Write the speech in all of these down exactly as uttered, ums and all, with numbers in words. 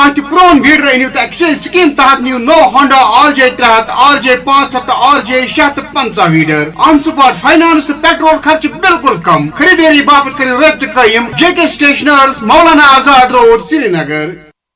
कह prone weeder अनिव तो scheme तहत नीव नो होंडा आल जे त्रे आल जे पांच हथ आल जे शे तो पंचा वीडर ऑन स्पॉट फाइनेंस तो पेट्रोल खर्च बिल्कुल कम। खरीदारी बाबत करें रब्त कायम जेके स्टेशनर्स मौलाना आजाद रोड श्रीनगर।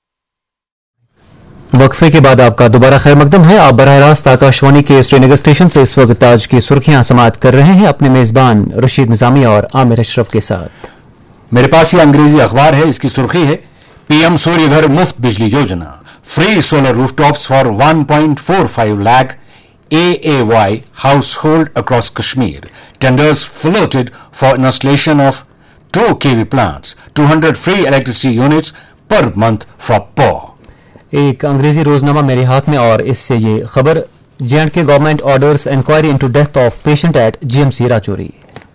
वक्फे के बाद आपका दोबारा खैर मकदम है। आप बराह रास्त आकाशवाणी के श्रीनगर स्टेशन से इस वक्त आज की सुर्खियां समाअत कर रहे हैं अपने मेजबान रशीद निजामी और आमिर अशरफ के साथ। मेरे पास ये अंग्रेजी अखबार है, इसकी सुर्खी है पीएम सूर्य घर मुफ्त बिजली योजना, free solar rooftops for one point four five lakh A A Y household across Kashmir. Tenders floated for installation of two K V plants, two hundred free electricity units per month for poor. एक अंग्रेजी रोजनामा मेरे हाथ में और इससे ये खबर, जे and के government orders inquiry into death of patient at GMC Rajouri.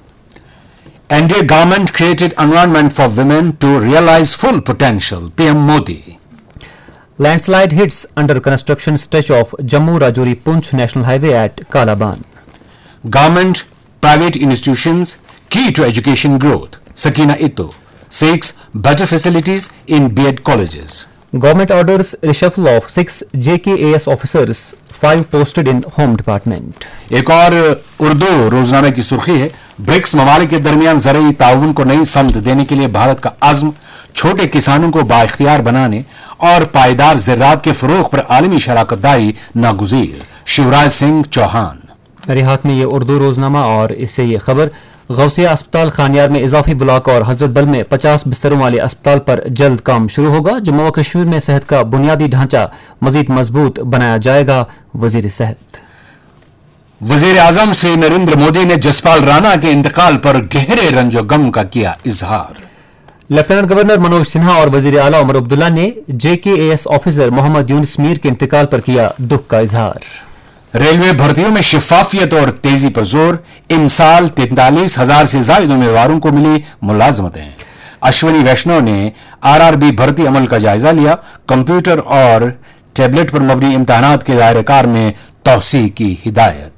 N D A government created environment for women to realize full potential. P M Modi. Landslide hits under construction stretch of Jammu Rajouri Poonch National Highway at Kalaban. Government private institutions key to education growth. Sakina Itto seeks better facilities in B Ed colleges. Government orders reshuffle of six J K A S officers, five posted in Home Department. एक और उर्दू रोजनामे की सुर्खी है BRICS ममालिक के दरमियान ज़रूरी ताउन को नई समत देने के लिए भारत का आज़्म, छोटे किसानों को बाइख्तियार बनाने और पायदार ज़राअत के फरोग पर आलमी शराकतदारी नागुज़ीर। शिवराज सिंह चौहान। मेरे हाथ में ये उर्दू रोजनामा और इससे ये खबर, गौसिया अस्पताल खानियार में इजाफी ब्लॉक और हजरत बल में पचास बिस्तरों वाले अस्पताल पर जल्द काम शुरू होगा। जम्मू और कश्मीर में सेहत का बुनियादी ढांचा मजीद मजबूत बनाया जाएगा, वजीर सेहत। वजीर आजम श्री नरेंद्र मोदी ने जसपाल राणा के इंतकाल पर गहरे रंजो गम का किया इजहार। लेफ्टिनेंट गवर्नर मनोज सिन्हा और वजीर आला उमर अब्दुल्ला ने जेकेएएस ऑफिसर मोहम्मद यूनुस मीर के इंतकाल पर किया दुख का इजहार। रेलवे भर्तियों में शिफाफियत और तेजी पर जोर, इमसाल तैंतालीस हजार से ज्यादा उम्मीदवारों को मिली मुलाजमतें। अश्विनी वैष्णव ने आरआरबी भर्ती अमल का जायजा लिया, कंप्यूटर और टैबलेट पर मबनी इम्तहानात के दायरेकार में तौसी की हिदायत।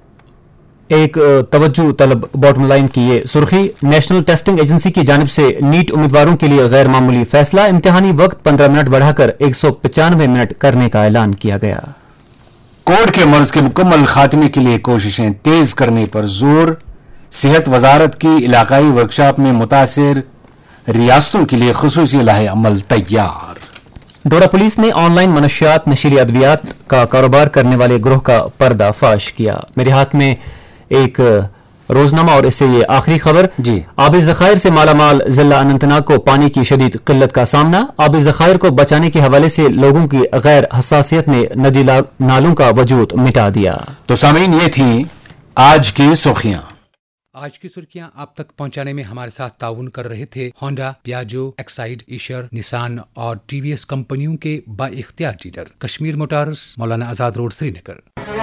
एक तवज्जो तलब बॉटम लाइन की ये सुर्खी, नेशनल टेस्टिंग एजेंसी की जानिब से नीट उम्मीदवारों के लिए गैर मामूली फैसला, इम्तिहानी वक्त पंद्रह मिनट बढ़ाकर एक सौ पचानवे मिनट करने का ऐलान किया गया। कोविड के मर्ज के मुकम्मल खात्मे के लिए कोशिशें तेज करने पर जोर, सेहत वजारत की इलाकाई वर्कशॉप में मुतासिर रियासतों के लिए खुसूसी लाहे अमल तैयार। डोडा पुलिस ने ऑनलाइन मनशियात नशीली अद्वियात का कारोबार करने वाले ग्रोह का पर्दाफाश किया। मेरे हाथ में एक रोजनामा और इससे ये आखिरी खबर, जी आबी जखायर से मालामाल जिला अनंतनाग को पानी की शदीद किल्लत का सामना। आबी जखायर को बचाने के हवाले से लोगों की गैर हसासियत ने नदी नालों का वजूद मिटा दिया। तो सामीन, ये थी आज की सुर्खियां। आज की सुर्खियां आप तक पहुंचाने में हमारे साथ ताउन कर रहे थे Honda, Piaggio, Exide, Ishar, Nissan और टीवीएस कंपनियों के बाइख्तियार dealer Kashmir Motors, Maulana Azad road, Srinagar.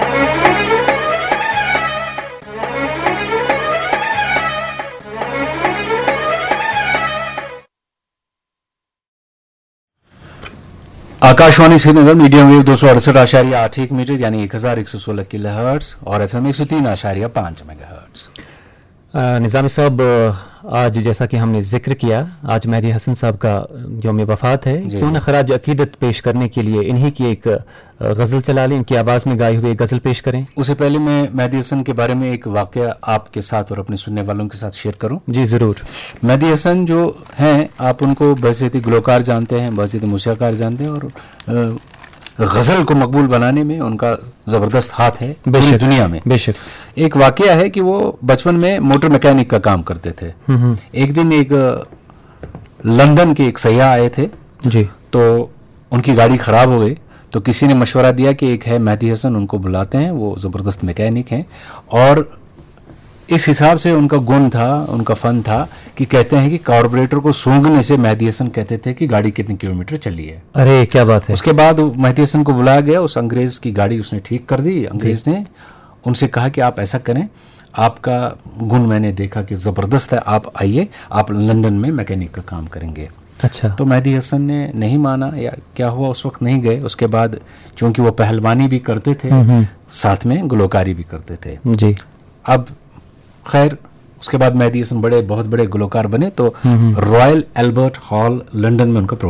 Akashvani Srinagar medium wave दो सौ अड़सठ आशारिया आठ एक मीटर यानी एक हजार एक सौ सोलह किलो हर्ट्स और एफ एम एक सौ तीन आशारिया पांच मेगा हर्ट्स। निजामी साहब, आज जैसा कि हमने जिक्र किया, आज मेहदी हसन साहब का यौम वफात है। क्यों न खराज अकीदत पेश करने के लिए इन्हीं की एक गजल चला लें, इनकी आवाज में गाई हुई एक गजल पेश करें। उससे पहले मैं मेहदी हसन के बारे में एक वाकया आपके साथ और अपने सुनने वालों के साथ शेयर करूं। जी जरूर। मेहदी हसन जो हैं, आप उनको बहसीती गुलकार जानते हैं, बहसीती मूसिकार जानते हैं और गजल को मकबूल बनाने में उनका जबरदस्त हाथ है पूरी दुनिया में। बेशक। एक वाकया है कि वो बचपन में मोटर मैकेनिक का काम करते थे। एक दिन एक लंदन के एक सयाह आए थे जी, तो उनकी गाड़ी खराब हो गई, तो किसी ने मशवरा दिया कि एक है मेहदी हसन, उनको बुलाते हैं, वो जबरदस्त मैकेनिक हैं। और इस हिसाब से उनका गुण था, उनका फन था कि कहते हैं कि कार्बोरेटर को सूंघने से मेहदी हसन कहते थे कि गाड़ी कितने किलोमीटर चली है। अरे क्या बात है। उसके बाद मेहदी हसन को बुलाया गया, उस अंग्रेज की गाड़ी उसने ठीक कर दी। अंग्रेज ने उनसे कहा कि आप ऐसा करें, आपका गुण मैंने देखा कि जबरदस्त है, आप आइए, आप लंदन में मैकेनिक का काम करेंगे। अच्छा। तो मेहदी हसन ने नहीं माना, या क्या हुआ उस वक्त नहीं गए। उसके बाद चूंकि वो पहलवानी भी करते थे, साथ में गुलकारी भी करते थे जी। अब खैर उसके बाद मेहदी हसन बड़े बहुत बड़े गुलकार बने, तो रॉयल एल्बर्ट हॉल लंदन में उनका